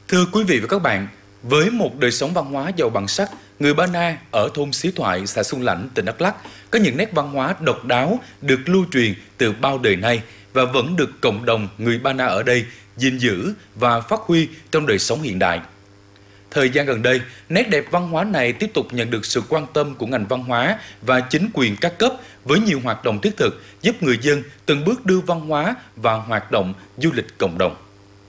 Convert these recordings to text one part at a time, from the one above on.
Thưa quý vị và các bạn, với một đời sống văn hóa giàu bản sắc, người Ba Na ở thôn Xí Thoại, xã Xuân Lãnh, tỉnh Đắk Lắk có những nét văn hóa độc đáo được lưu truyền từ bao đời nay và vẫn được cộng đồng người Ba Na ở đây gìn giữ và phát huy trong đời sống hiện đại. Thời gian gần đây, nét đẹp văn hóa này tiếp tục nhận được sự quan tâm của ngành văn hóa và chính quyền các cấp với nhiều hoạt động thiết thực giúp người dân từng bước đưa văn hóa vào hoạt động du lịch cộng đồng.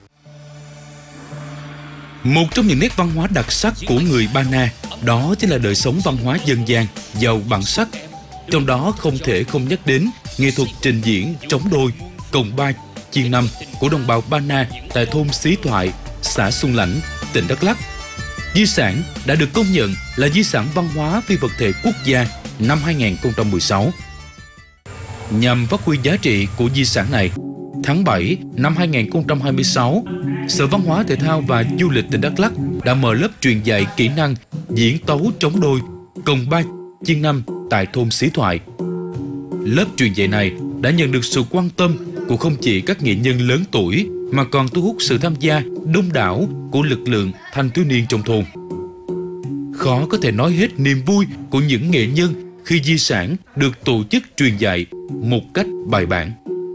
Một trong những nét văn hóa đặc sắc của người Ba Na đó chính là đời sống văn hóa dân gian giàu bản sắc. Trong đó không thể không nhắc đến nghệ thuật trình diễn trống đôi, cồng ba, chiêng năm của đồng bào Ba Na tại thôn Xí Thoại, xã Xuân Lãnh, tỉnh Đắk Lắk. Di sản đã được công nhận là di sản văn hóa phi vật thể quốc gia năm 2016. Nhằm phát huy giá trị của di sản này, tháng 7 năm 2026, Sở Văn hóa Thể thao và Du lịch tỉnh Đắk Lắk đã mở lớp truyền dạy kỹ năng diễn tấu trống đôi, cồng ba, chiêng năm tại thôn Xí Thoại. Lớp truyền dạy này đã nhận được sự quan tâm của không chỉ các nghệ nhân lớn tuổi mà còn thu hút sự tham gia đông đảo của lực lượng thanh thiếu niên trong thôn. Khó có thể nói hết niềm vui của những nghệ nhân khi di sản được tổ chức truyền dạy một cách bài bản.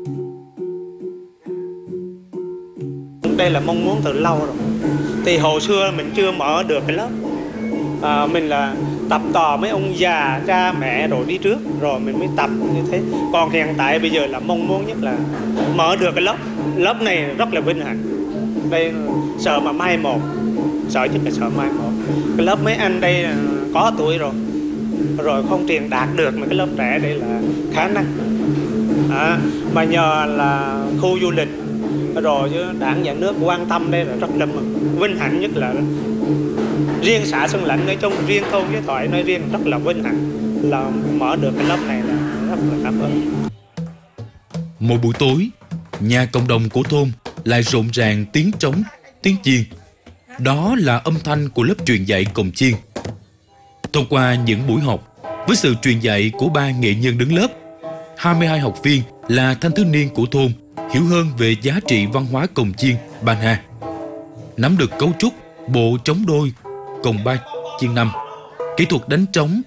Đây là mong muốn từ lâu rồi. Thì hồi xưa mình chưa mở được cái lớp. Mình là tập tò mấy ông già, cha mẹ rồi đi trước, rồi mình mới tập như thế. Còn hiện tại bây giờ là mong muốn nhất là mở được cái lớp. Lớp này rất là vinh hạnh. Đây sợ mà mai một, sợ nhất là sợ mai một. Cái lớp mấy anh đây có tuổi rồi không truyền đạt được mà cái lớp trẻ đây là khả năng. Mà nhờ là khu du lịch rồi đảng nhà nước quan tâm đây là rất là vinh hạnh, nhất là riêng xã Xuân Lãnh nói chung, riêng thôn Xí Thoại nói riêng rất là vinh hạnh là mở được cái lớp này, là rất là cảm ơn. Mỗi buổi tối, nhà cộng đồng của thôn lại rộn ràng tiếng trống, tiếng chiêng. Đó là âm thanh của lớp truyền dạy cồng chiêng. Thông qua những buổi học, với sự truyền dạy của 3 nghệ nhân đứng lớp, 22 học viên là thanh thiếu niên của thôn hiểu hơn về giá trị văn hóa cồng chiêng Ba Na, nắm được cấu trúc bộ trống đôi, cồng ba, chiêng năm, kỹ thuật đánh trống